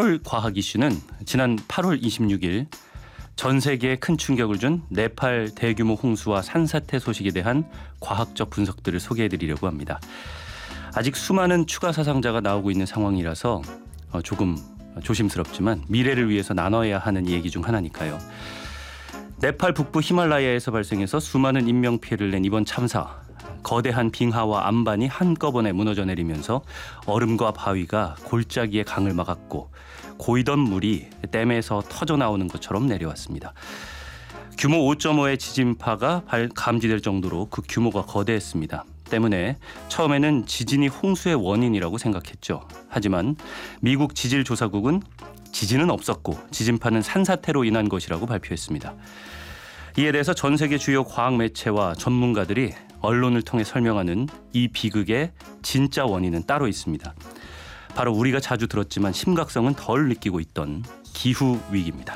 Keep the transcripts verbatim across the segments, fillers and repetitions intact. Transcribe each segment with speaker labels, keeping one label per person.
Speaker 1: 오늘 과학 이슈는 지난 팔월 이십육일 전 세계에 큰 충격을 준 네팔 대규모 홍수와 산사태 소식에 대한 과학적 분석들을 소개해드리려고 합니다. 아직 수많은 추가 사상자가 나오고 있는 상황이라서 조금 조심스럽지만 미래를 위해서 나눠야 하는 얘기 중 하나니까요. 네팔 북부 히말라야에서 발생해서 수많은 인명피해를 낸 이번 참사. 거대한 빙하와 안반이 한꺼번에 무너져 내리면서 얼음과 바위가 골짜기의 강을 막았고 고이던 물이 댐에서 터져 나오는 것처럼 내려왔습니다. 규모 오 점 오의 지진파가 감지될 정도로 그 규모가 거대했습니다. 때문에 처음에는 지진이 홍수의 원인이라고 생각했죠. 하지만 미국 지질조사국은 지진은 없었고 지진파는 산사태로 인한 것이라고 발표했습니다. 이에 대해서 전 세계 주요 과학 매체와 전문가들이 언론을 통해 설명하는 이 비극의 진짜 원인은 따로 있습니다. 바로 우리가 자주 들었지만 심각성은 덜 느끼고 있던 기후위기입니다.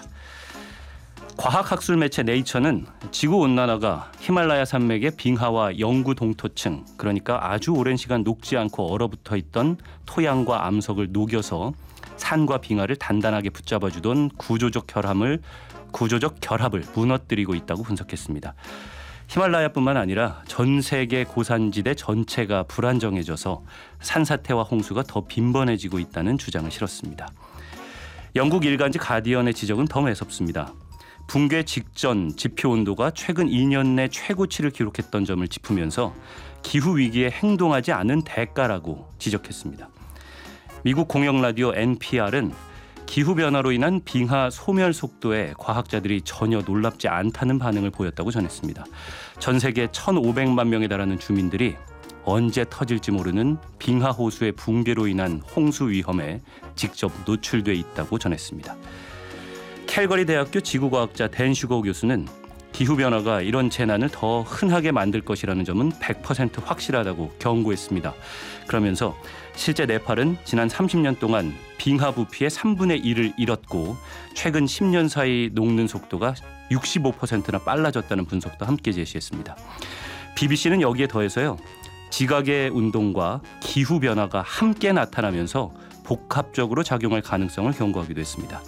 Speaker 1: 과학학술 매체 네이처는 지구온난화가 히말라야 산맥의 빙하와 영구 동토층, 그러니까 아주 오랜 시간 녹지 않고 얼어붙어 있던 토양과 암석을 녹여서 산과 빙하를 단단하게 붙잡아주던 구조적 결함을 구조적 결합을 무너뜨리고 있다고 분석했습니다. 히말라야뿐만 아니라 전 세계 고산지대 전체가 불안정해져서 산사태와 홍수가 더 빈번해지고 있다는 주장을 실었습니다. 영국 일간지 가디언의 지적은 더 매섭습니다. 붕괴 직전 지표 온도가 최근 이 년 내 최고치를 기록했던 점을 짚으면서 기후위기에 행동하지 않은 대가라고 지적했습니다. 미국 공영라디오 엔피알은 기후변화로 인한 빙하 소멸 속도에 과학자들이 전혀 놀랍지 않다는 반응을 보였다고 전했습니다. 전 세계 천오백만 명에 달하는 주민들이 언제 터질지 모르는 빙하 호수의 붕괴로 인한 홍수 위험에 직접 노출돼 있다고 전했습니다. 캘거리 대학교 지구과학자 댄 슈거 교수는 기후변화가 이런 재난을 더 흔하게 만들 것이라는 점은 백 퍼센트 확실하다고 경고했습니다. 그러면서 실제 네팔은 지난 삼십 년 동안 빙하 부피의 삼분의 일을 잃었고 최근 십 년 사이 녹는 속도가 육십오 퍼센트나 빨라졌다는 분석도 함께 제시했습니다. 비비씨는 여기에 더해서요. 지각의 운동과 기후변화가 함께 나타나면서 복합적으로 작용할 가능성을 경고하기도 했습니다.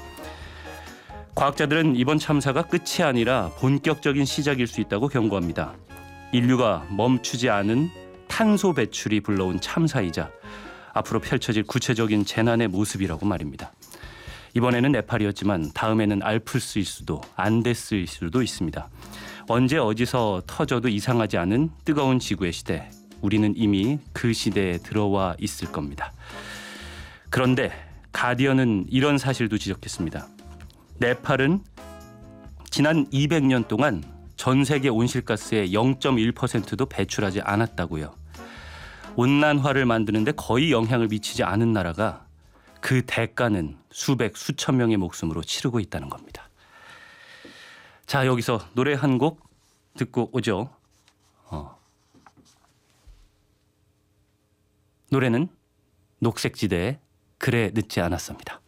Speaker 1: 과학자들은 이번 참사가 끝이 아니라 본격적인 시작일 수 있다고 경고합니다. 인류가 멈추지 않은 탄소 배출이 불러온 참사이자 앞으로 펼쳐질 구체적인 재난의 모습이라고 말입니다. 이번에는 네팔이었지만 다음에는 알프스일 수도 안데스일 수도 있습니다. 언제 어디서 터져도 이상하지 않은 뜨거운 지구의 시대, 우리는 이미 그 시대에 들어와 있을 겁니다. 그런데 가디언은 이런 사실도 지적했습니다. 네팔은 지난 이백 년 동안 전 세계 온실가스의 영 점 일 퍼센트도 배출하지 않았다고요. 온난화를 만드는데 거의 영향을 미치지 않은 나라가 그 대가는 수백, 수천 명의 목숨으로 치르고 있다는 겁니다. 자, 여기서 노래 한 곡 듣고 오죠. 어. 노래는 녹색지대의 그래 늦지 않았습니다.